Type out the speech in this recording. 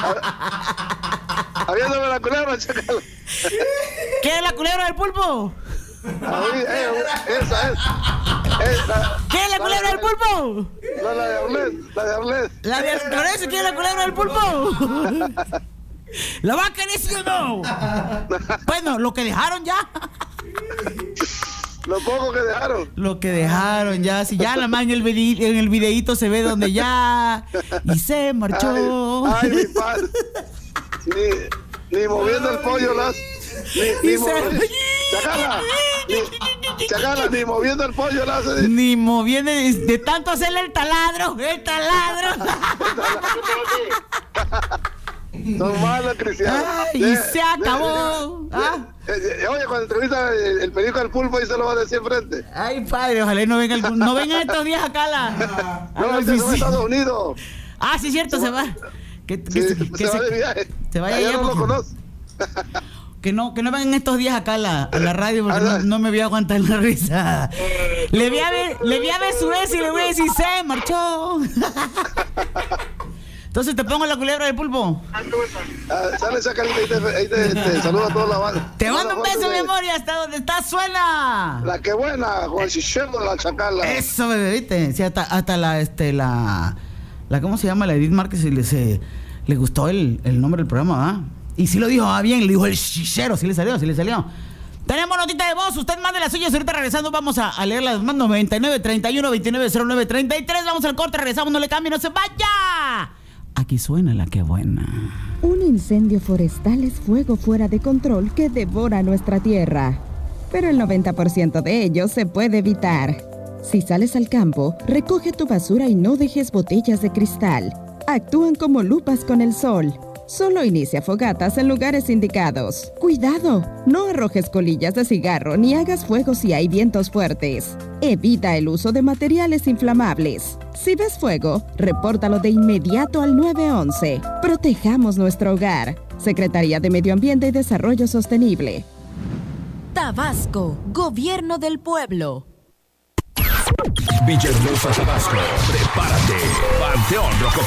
Aviéndome la culebra, Chacal. ¿Qué es la culebra del pulpo? Esa es. ¿Qué es la culebra del pulpo? La de Arlet. La de Arlet, ¿qué es la culebra del pulpo? ¿La va a querer, sí o no? Bueno, lo que dejaron ya. Lo poco que dejaron. Lo que dejaron ya. Si ya la más en el videíto se ve donde ya. Y se marchó. Ay, mi padre. Ni moviendo el pollo las. Chacala, ni moviendo el pollo las. Ni moviendo. De tanto hacerle el taladro. Son malos, Cristiano. Y se acabó. Oye, cuando entrevista el periódico del pulpo, y se lo va a decir enfrente. Ay, padre, ojalá no vengan estos días acá a la oficina. No, Estados Unidos. Ah, sí, cierto, se va. Se va de viaje. Se vaya allá ya. No lo conoce. Que no vengan estos días acá a la radio porque no me voy a aguantar la risa. Le voy a ver su vez y le voy a decir, se marchó. Entonces te pongo la culebra del pulpo. Sale esa carita y te saluda a toda la banda. Te mando un beso, mi amor, y hasta donde estás suena. La que buena, con el chichero de la Chacala. Eso, bebé, ¿viste? Sí, hasta la ¿cómo se llama? La Edith Márquez le gustó el nombre del programa, ¿verdad? Y sí lo dijo, bien, le dijo el chichero, sí le salió. Tenemos notita de voz, usted mande las suyas, ahorita regresando vamos a leerlas, más 99 31 29 09 33, vamos al corte, regresamos, no le cambie, no se vaya. Aquí suena la que buena. Un incendio forestal es fuego fuera de control que devora nuestra tierra. Pero el 90% de ello se puede evitar. Si sales al campo, recoge tu basura y no dejes botellas de cristal. Actúan como lupas con el sol. Solo inicia fogatas en lugares indicados. ¡Cuidado! No arrojes colillas de cigarro ni hagas fuego si hay vientos fuertes. Evita el uso de materiales inflamables. Si ves fuego, repórtalo de inmediato al 911. Protejamos nuestro hogar. Secretaría de Medio Ambiente y Desarrollo Sostenible. Tabasco, Gobierno del Pueblo. Villahermosa, Tabasco. Prepárate. Panteón Rojo